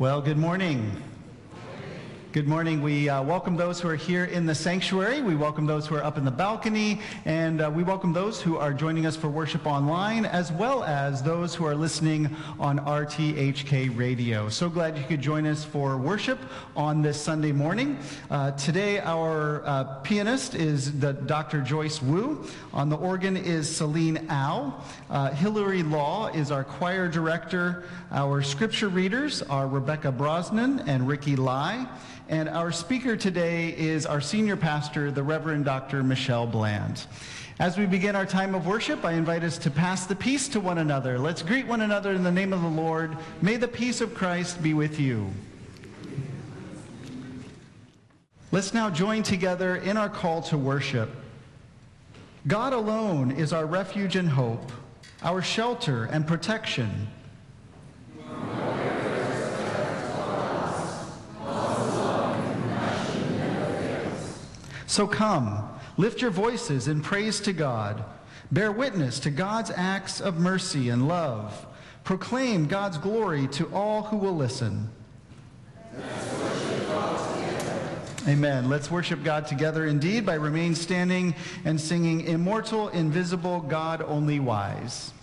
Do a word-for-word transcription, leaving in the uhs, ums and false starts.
Well, good morning. Good morning. We uh, welcome those who are here in the sanctuary. We welcome those who are up in the balcony, and uh, we welcome those who are joining us for worship online, as well as those who are listening on R T H K Radio. So glad you could join us for worship on this Sunday morning. Uh, today, our uh, pianist is the Doctor Joyce Wu. On the organ is Celine Au. Uh, Hillary Law is our choir director. Our scripture readers are Rebecca Brosnan and Ricky Lai. And our speaker today is our senior pastor, the Reverend Doctor Michelle Bland. As we begin our time of worship, I invite us to pass the peace to one another. Let's greet one another in the name of the Lord. May the peace of Christ be with you. Let's now join together in our call to worship. God alone is our refuge and hope, our shelter and protection. So come, lift your voices in praise to God. Bear witness to God's acts of mercy and love. Proclaim God's glory to all who will listen. Let's worship God together. Amen. Let's worship God together indeed by remaining standing and singing Immortal, Invisible, God Only Wise.